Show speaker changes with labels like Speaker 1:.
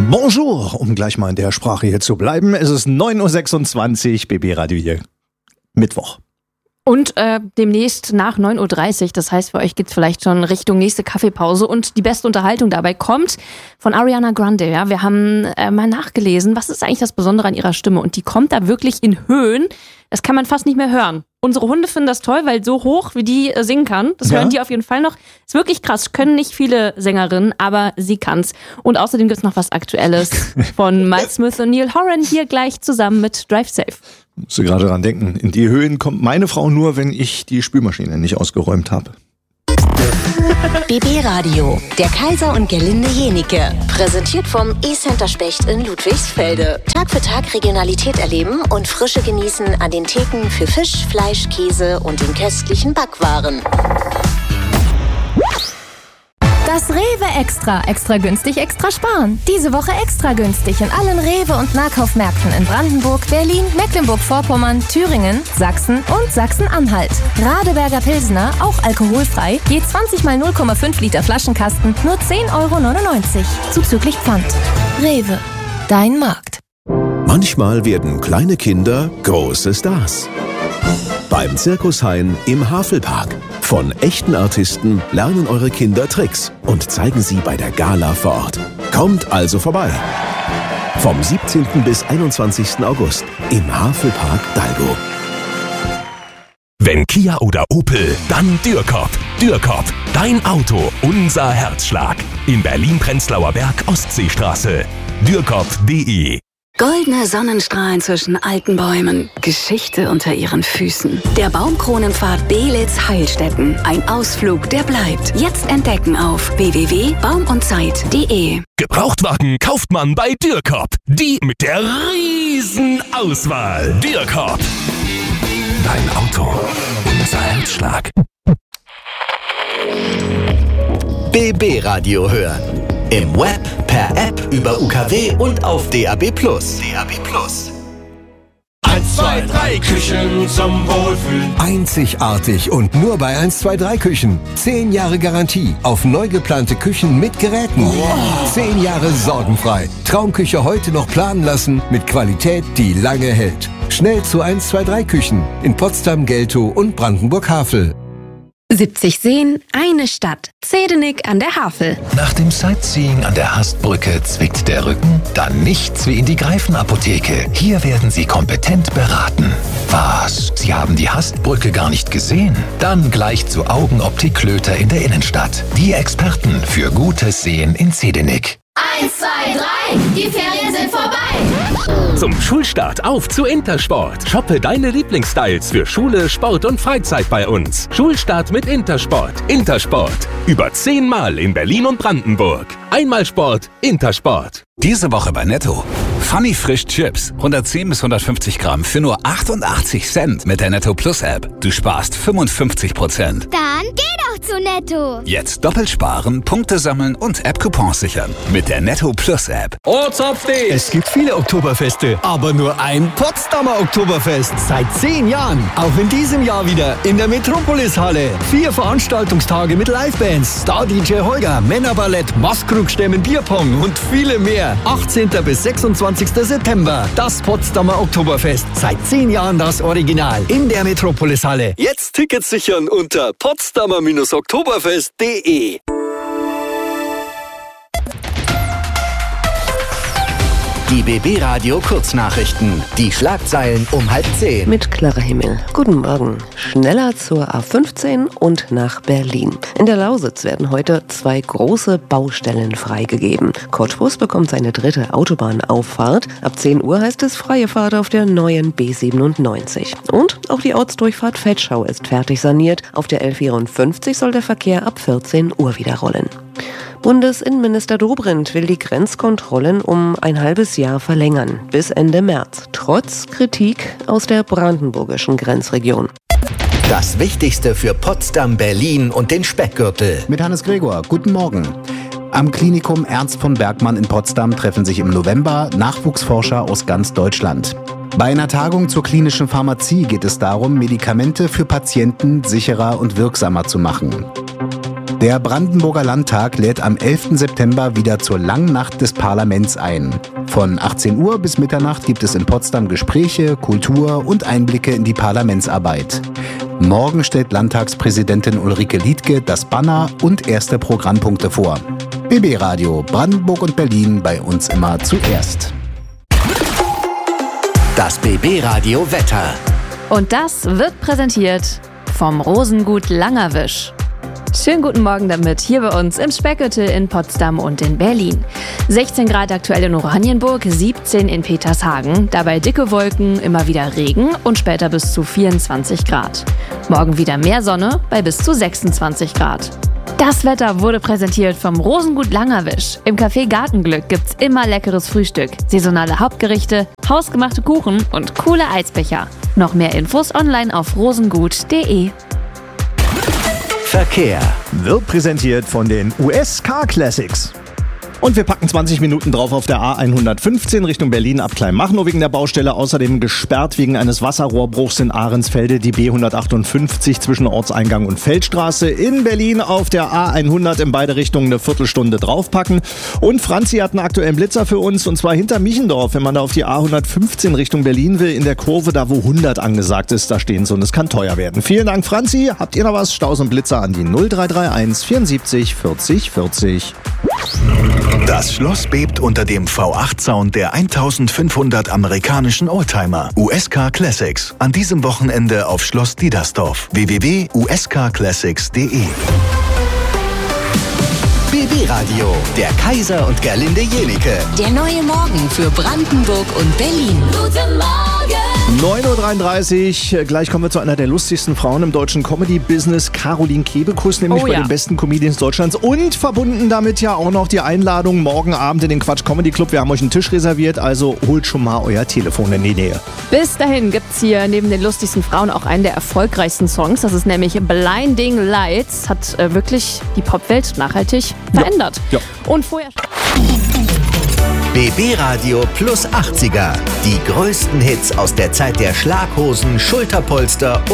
Speaker 1: Bonjour, um gleich mal in der Sprache hier zu bleiben. Es ist 9.26 Uhr, BB Radio hier. Mittwoch.
Speaker 2: Und demnächst nach 9.30 Uhr, das heißt, für euch geht's vielleicht schon Richtung nächste Kaffeepause und die beste Unterhaltung dabei kommt von Ariana Grande. Ja, wir haben mal nachgelesen, was ist eigentlich das Besondere an ihrer Stimme und die kommt da wirklich in Höhen, das kann man fast nicht mehr hören. Unsere Hunde finden das toll, weil so hoch wie die singen kann, das hören die auf jeden Fall noch. Ist wirklich krass, können nicht viele Sängerinnen, aber sie kann's. Und außerdem gibt's noch was Aktuelles von Miles Smith und Neil Horan hier gleich zusammen mit Drive Safe.
Speaker 1: Musst du gerade dran denken, in die Höhen kommt meine Frau nur, wenn ich die Spülmaschine nicht ausgeräumt habe.
Speaker 3: BB Radio, der Kaiser und Gerlinde Jenike. Präsentiert vom E-Center Specht in Ludwigsfelde. Tag für Tag Regionalität erleben und Frische genießen an den Theken für Fisch, Fleisch, Käse und den köstlichen Backwaren.
Speaker 4: Das Rewe Extra. Extra günstig, extra sparen. Diese Woche extra günstig in allen Rewe- und Nahkaufmärkten in Brandenburg, Berlin, Mecklenburg-Vorpommern, Thüringen, Sachsen und Sachsen-Anhalt. Radeberger Pilsner, auch alkoholfrei, je 20 mal 0,5 Liter Flaschenkasten, nur 10,99 €. Zuzüglich Pfand. Rewe. Dein Markt.
Speaker 5: Manchmal werden kleine Kinder große Stars. Beim Zirkushain im Havelpark. Von echten Artisten lernen eure Kinder Tricks und zeigen sie bei der Gala vor Ort. Kommt also vorbei. Vom 17. bis 21. August im Havelpark Dalgo.
Speaker 6: Wenn Kia oder Opel, dann Dürkop. Dürkop, dein Auto, unser Herzschlag. In Berlin-Prenzlauer Berg, Ostseestraße. Dürkop.de.
Speaker 7: Goldene Sonnenstrahlen zwischen alten Bäumen, Geschichte unter ihren Füßen. Der Baumkronenpfad Belitz Heilstätten. Ein Ausflug, der bleibt. Jetzt entdecken auf www.baumundzeit.de.
Speaker 6: Gebrauchtwagen kauft man bei Dürkop. Die mit der riesen Auswahl. Dürkop. Dein Auto, unser Herzschlag.
Speaker 8: BB Radio hören. Im Web, per App, über UKW und auf DAB+. DAB+.
Speaker 9: 1, 2, 3 Küchen zum Wohlfühlen.
Speaker 10: Einzigartig und nur bei 1, 2, 3 Küchen. 10 Jahre Garantie auf neu geplante Küchen mit Geräten. Wow. 10 Jahre sorgenfrei. Traumküche heute noch planen lassen mit Qualität, die lange hält. Schnell zu 1, 2, 3 Küchen in Potsdam, Geltow und Brandenburg-Havel.
Speaker 4: 70 Seen, eine Stadt. Zedenik an der Havel.
Speaker 6: Nach dem Sightseeing an der Hastbrücke zwickt der Rücken? Dann nichts wie in die Greifenapotheke. Hier werden Sie kompetent beraten. Was? Sie haben die Hastbrücke gar nicht gesehen? Dann gleich zu Augenoptik Klöter in der Innenstadt. Die Experten für gutes Sehen in Zedenik.
Speaker 11: 1, 2, 3, die Ferien sind vorbei.
Speaker 6: Zum Schulstart auf zu Intersport. Shoppe deine Lieblingsstyles für Schule, Sport und Freizeit bei uns. Schulstart mit Intersport. Intersport. Über 10 Mal in Berlin und Brandenburg. Einmal Sport, Intersport.
Speaker 12: Diese Woche bei Netto. Funny Frisch Chips. 110 bis 150 Gramm für nur 88 Cent mit der Netto Plus App. Du sparst 55%.
Speaker 11: Dann geh doch zu Netto.
Speaker 12: Jetzt doppelt sparen, Punkte sammeln und App-Coupons sichern. Mit der Netto Plus App.
Speaker 13: Es gibt viele Oktoberfeste, aber nur ein Potsdamer Oktoberfest. Seit 10 Jahren. Auch in diesem Jahr wieder in der Metropolis-Halle. 4 Veranstaltungstage mit Livebands, Star-DJ Holger, Männerballett, Maskrugstämmen, Bierpong und viele mehr. 18. bis 26. September. Das Potsdamer Oktoberfest. Seit 10 Jahren das Original. In der Metropolis-Halle. Jetzt Tickets sichern unter potsdamer-oktoberfest.de.
Speaker 8: Die BB Radio Kurznachrichten. Die Schlagzeilen um 9:30.
Speaker 14: Mit Clara Himmel. Guten Morgen. Schneller zur A15 und nach Berlin. In der Lausitz werden heute 2 große Baustellen freigegeben. Cottbus bekommt seine 3. Autobahnauffahrt. Ab 10 Uhr heißt es freie Fahrt auf der neuen B97. Und auch die Ortsdurchfahrt Vetschau ist fertig saniert. Auf der L54 soll der Verkehr ab 14 Uhr wieder rollen. Bundesinnenminister Dobrindt will die Grenzkontrollen um ein halbes Jahr verlängern, bis Ende März, trotz Kritik aus der brandenburgischen Grenzregion.
Speaker 8: Das Wichtigste für Potsdam, Berlin und den Speckgürtel.
Speaker 15: Mit Hannes Gregor, guten Morgen. Am Klinikum Ernst von Bergmann in Potsdam treffen sich im November Nachwuchsforscher aus ganz Deutschland. Bei einer Tagung zur klinischen Pharmazie geht es darum, Medikamente für Patienten sicherer und wirksamer zu machen. Der Brandenburger Landtag lädt am 11. September wieder zur langen Nacht des Parlaments ein. Von 18 Uhr bis Mitternacht gibt es in Potsdam Gespräche, Kultur und Einblicke in die Parlamentsarbeit. Morgen stellt Landtagspräsidentin Ulrike Liedtke das Banner und erste Programmpunkte vor. BB Radio Brandenburg und Berlin, bei uns immer zuerst.
Speaker 8: Das BB Radio Wetter.
Speaker 2: Und das wird präsentiert vom Rosengut Langerwisch. Schönen guten Morgen damit, hier bei uns im Speckgürtel in Potsdam und in Berlin. 16 Grad aktuell in Oranienburg, 17 in Petershagen, dabei dicke Wolken, immer wieder Regen und später bis zu 24 Grad. Morgen wieder mehr Sonne bei bis zu 26 Grad. Das Wetter wurde präsentiert vom Rosengut Langerwisch. Im Café Gartenglück gibt's immer leckeres Frühstück, saisonale Hauptgerichte, hausgemachte Kuchen und coole Eisbecher. Noch mehr Infos online auf rosengut.de.
Speaker 8: Verkehr
Speaker 1: wird präsentiert von den US Car Classics. Und wir packen 20 Minuten drauf auf der A115 Richtung Berlin ab Kleinmachnow wegen der Baustelle. Außerdem gesperrt wegen eines Wasserrohrbruchs in Ahrensfelde die B158 zwischen Ortseingang und Feldstraße. In Berlin auf der A100 in beide Richtungen eine Viertelstunde draufpacken. Und Franzi hat einen aktuellen Blitzer für uns, und zwar hinter Michendorf. Wenn man da auf die A115 Richtung Berlin will, in der Kurve, da wo 100 angesagt ist, da stehen sie und es kann teuer werden. Vielen Dank, Franzi. Habt ihr noch was? Staus und Blitzer an die 0331 74 40 40.
Speaker 16: Das Schloss bebt unter dem V8-Sound der 1500 amerikanischen Oldtimer. US Car Classics. An diesem Wochenende auf Schloss Diedersdorf. www.uscarclassics.de.
Speaker 8: BB Radio, der Kaiser und Gerlinde Jenike.
Speaker 3: Der neue Morgen für Brandenburg und Berlin. Guten Morgen!
Speaker 1: 9.33 Uhr, gleich kommen wir zu einer der lustigsten Frauen im deutschen Comedy-Business, Caroline Kebekus, nämlich bei den besten Comedians Deutschlands. Und verbunden damit ja auch noch die Einladung morgen Abend in den Quatsch Comedy Club. Wir haben euch einen Tisch reserviert, also holt schon mal euer Telefon in die Nähe.
Speaker 2: Bis dahin gibt's hier neben den lustigsten Frauen auch einen der erfolgreichsten Songs. Das ist nämlich Blinding Lights. Hat wirklich die Popwelt nachhaltig verändert.
Speaker 1: Ja.
Speaker 2: Und vorher...
Speaker 8: BB Radio plus 80er. Die größten Hits aus der Zeit der Schlaghosen, Schulterpolster